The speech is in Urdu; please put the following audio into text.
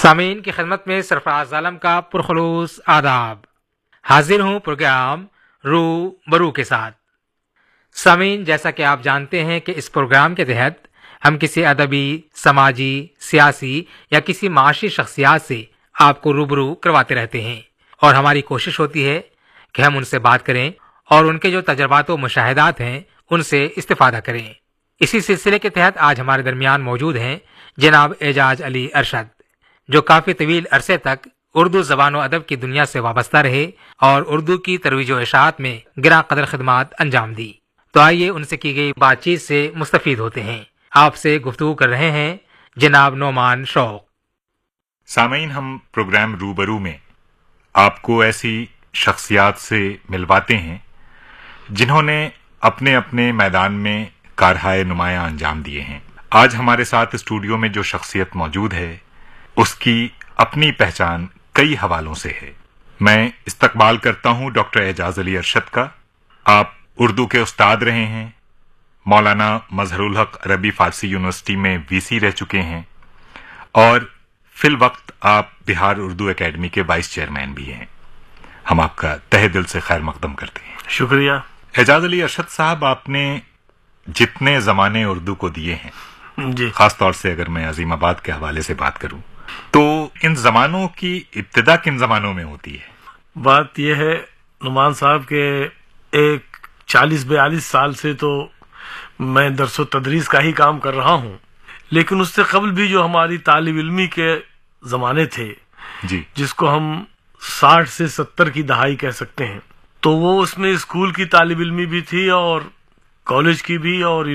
سامعین کی خدمت میں سرفراز عالم کا پرخلوص آداب. حاضر ہوں پروگرام رو برو کے ساتھ. سامعین، جیسا کہ آپ جانتے ہیں کہ اس پروگرام کے تحت ہم کسی ادبی، سماجی، سیاسی یا کسی معاشی شخصیات سے آپ کو روبرو کرواتے رہتے ہیں، اور ہماری کوشش ہوتی ہے کہ ہم ان سے بات کریں اور ان کے جو تجربات و مشاہدات ہیں ان سے استفادہ کریں. اسی سلسلے کے تحت آج ہمارے درمیان موجود ہیں جناب اعجاز علی ارشد، جو کافی طویل عرصے تک اردو زبان و ادب کی دنیا سے وابستہ رہے اور اردو کی ترویج و اشاعت میں گراں قدر خدمات انجام دی. تو آئیے ان سے کی گئی بات چیت سے مستفید ہوتے ہیں. آپ سے گفتگو کر رہے ہیں جناب نعمان شوق. سامعین، ہم پروگرام روبرو میں آپ کو ایسی شخصیات سے ملواتے ہیں جنہوں نے اپنے اپنے میدان میں کارہائے نمایاں انجام دیے ہیں. آج ہمارے ساتھ اسٹوڈیو میں جو شخصیت موجود ہے اس کی اپنی پہچان کئی حوالوں سے ہے. میں استقبال کرتا ہوں ڈاکٹر اعجاز علی ارشد کا. آپ اردو کے استاد رہے ہیں، مولانا مظہر الحق عربی فارسی یونیورسٹی میں وی سی رہ چکے ہیں، اور فی الوقت آپ بہار اردو اکیڈمی کے وائس چیئرمین بھی ہیں. ہم آپ کا تہہ دل سے خیر مقدم کرتے ہیں. شکریہ. اعجاز علی ارشد صاحب، آپ نے جتنے زمانے اردو کو دیے ہیں، جی، خاص طور سے اگر میں عظیم آباد کے حوالے سے بات کروں، تو ان زمانوں کی ابتدا کن زمانوں میں ہوتی ہے؟ بات یہ ہے نعمان صاحب کہ ایک 40-42 سال سے تو میں درس و تدریس کا ہی کام کر رہا ہوں، لیکن اس سے قبل بھی جو ہماری طالب علمی کے زمانے تھے، جی، جس کو ہم 60 سے 70 کی دہائی کہہ سکتے ہیں، تو وہ اس میں اسکول کی طالب علمی بھی تھی اور کالج کی بھی اور